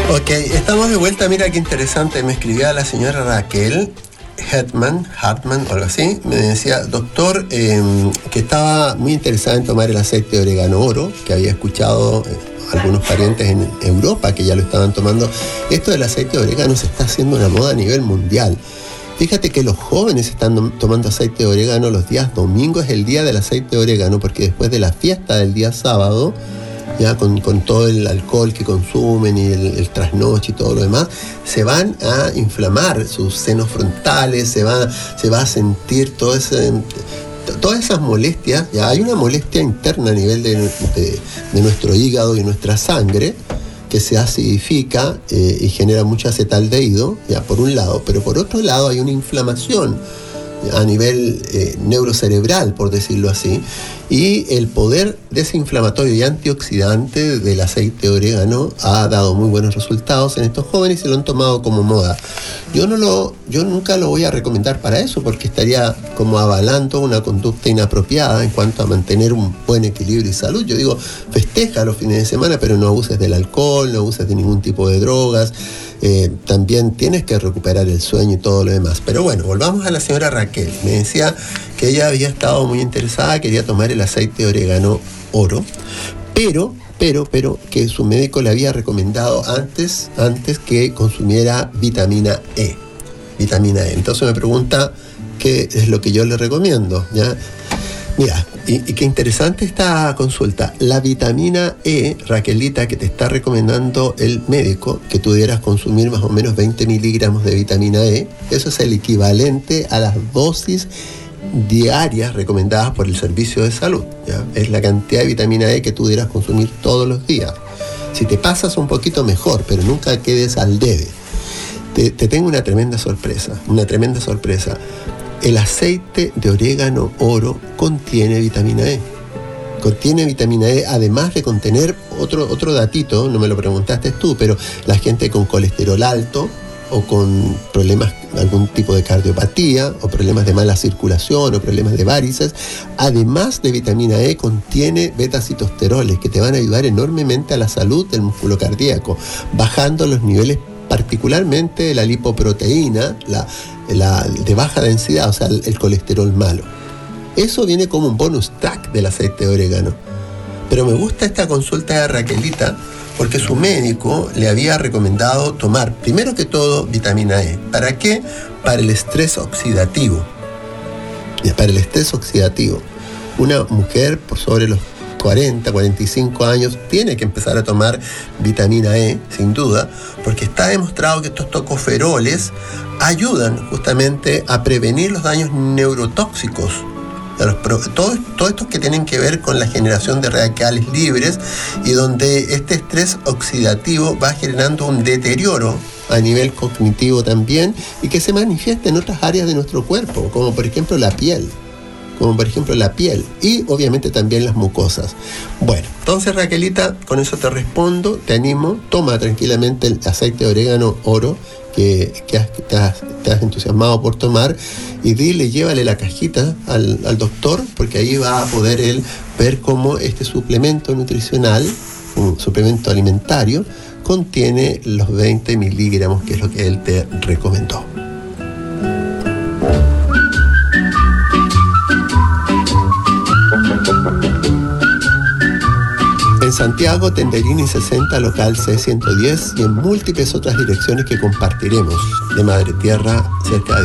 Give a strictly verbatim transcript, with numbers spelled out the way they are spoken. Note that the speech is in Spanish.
Ok, estamos de vuelta. Mira qué interesante. Me escribía la señora Raquel Hetman, Hartman o algo así. Me decía, doctor, eh, que estaba muy interesada en tomar el aceite de orégano oro, que había escuchado eh, algunos parientes en Europa que ya lo estaban tomando. Esto del aceite de orégano se está haciendo una moda a nivel mundial. Fíjate que los jóvenes están tomando aceite de orégano los días domingos, es el día del aceite de orégano, porque después de la fiesta del día sábado, ya con, con todo el alcohol que consumen y el, el trasnoche y todo lo demás, se van a inflamar sus senos frontales, se va, se va a sentir todo ese, todas esas molestias. Ya hay una molestia interna a nivel de, de, de nuestro hígado y nuestra sangre, que se acidifica eh, y genera mucho acetaldehído, ya por un lado, pero por otro lado hay una inflamación a nivel eh, neurocerebral, por decirlo así, y el poder desinflamatorio y antioxidante del aceite de orégano ha dado muy buenos resultados en estos jóvenes y se lo han tomado como moda. Yo no lo, yo nunca lo voy a recomendar para eso, porque estaría como avalando una conducta inapropiada en cuanto a mantener un buen equilibrio y salud. Yo digo, festeja los fines de semana, pero no abuses del alcohol, no abuses de ningún tipo de drogas. Eh, también tienes que recuperar el sueño y todo lo demás. Pero bueno, volvamos a la señora Raquel. Me decía que ella había estado muy interesada, quería tomar el aceite de orégano oro, pero, pero, pero que su médico le había recomendado antes, antes que consumiera vitamina E. Vitamina E. Entonces me pregunta qué es lo que yo le recomiendo, ¿ya? Mira, y, y qué interesante esta consulta. La vitamina E, Raquelita, que te está recomendando el médico, que tú debieras consumir más o menos veinte miligramos de vitamina E, eso es el equivalente a las dosis diarias recomendadas por el Servicio de Salud, ¿ya? Es la cantidad de vitamina E que tú debieras consumir todos los días. Si te pasas un poquito mejor, pero nunca quedes al debe. Te, te tengo una tremenda sorpresa, una tremenda sorpresa. El aceite de orégano oro contiene vitamina E. Contiene vitamina E, además de contener otro, otro datito, no me lo preguntaste tú, pero la gente con colesterol alto o con problemas, algún tipo de cardiopatía o problemas de mala circulación o problemas de varices, además de vitamina E, contiene beta-citosteroles que te van a ayudar enormemente a la salud del músculo cardíaco, bajando los niveles particularmente de la lipoproteína, la, la de baja densidad, o sea, el, el colesterol malo. Eso viene como un bonus track del aceite de orégano. Pero me gusta esta consulta de Raquelita porque su médico le había recomendado tomar, primero que todo, vitamina E. ¿Para qué? Para el estrés oxidativo. Para el estrés oxidativo. Una mujer por sobre los cuarenta, cuarenta y cinco años tiene que empezar a tomar vitamina E, sin duda, porque está demostrado que estos tocoferoles ayudan justamente a prevenir los daños neurotóxicos, todos todo estos que tienen que ver con la generación de radicales libres y donde este estrés oxidativo va generando un deterioro a nivel cognitivo también y que se manifiesta en otras áreas de nuestro cuerpo, como por ejemplo la piel. como por ejemplo la piel y obviamente también las mucosas. Bueno, entonces Raquelita, con eso te respondo, te animo, toma tranquilamente el aceite de orégano oro que, que has, te, has, te has entusiasmado por tomar y dile, llévale la cajita al, al doctor, porque ahí va a poder él ver cómo este suplemento nutricional, un suplemento alimentario, contiene los veinte miligramos, que es lo que él te recomendó. En Santiago, Tenderini sesenta, local C ciento diez y en múltiples otras direcciones que compartiremos de Madre Tierra cerca de